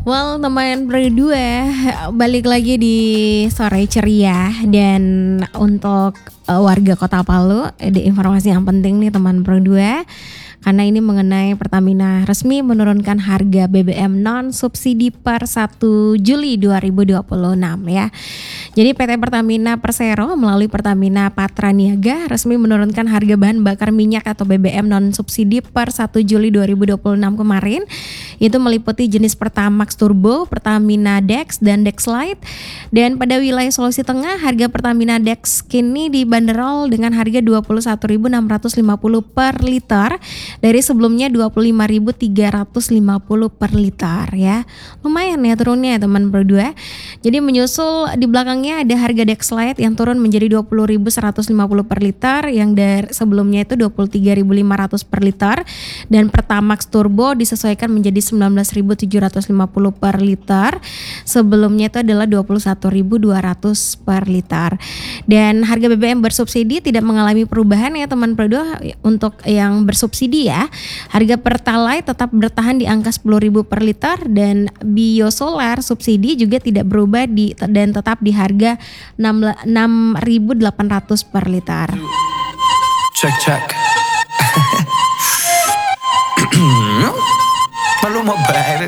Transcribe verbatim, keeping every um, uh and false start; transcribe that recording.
Well, teman berdua, balik lagi di sore ceria dan untuk uh, warga Kota Palu ada informasi yang penting nih teman berdua. Karena ini mengenai Pertamina resmi menurunkan harga B B M non subsidi per satu Juli dua ribu dua puluh enam ya. Jadi P T Pertamina Persero melalui Pertamina Patraniaga resmi menurunkan harga bahan bakar minyak atau B B M non subsidi per satu Juli dua ribu dua puluh enam kemarin. Itu meliputi jenis Pertamax Turbo, Pertamina Dex dan Dex Lite. Dan pada wilayah Sulawesi Tengah harga Pertamina Dex kini dibanderol dengan harga dua puluh satu ribu enam ratus lima puluh per liter dari sebelumnya dua puluh lima ribu tiga ratus lima puluh per liter ya. Lumayan ya turunnya ya teman berdua. Jadi menyusul di belakangnya ada harga Dex Lite yang turun menjadi dua puluh ribu seratus lima puluh per liter yang dari sebelumnya itu dua puluh tiga ribu lima ratus per liter, dan Pertamax Turbo disesuaikan menjadi sembilan belas ribu tujuh ratus lima puluh per liter. Sebelumnya itu adalah dua puluh satu ribu dua ratus per liter. Dan harga B B M bersubsidi tidak mengalami perubahan ya teman berdua. Untuk yang bersubsidi ya, harga Pertalite tetap bertahan di angka sepuluh ribu per liter, dan biosolar subsidi juga tidak berubah di dan tetap di harga enam ribu delapan ratus per liter. Cek cek. Malu mau bayar.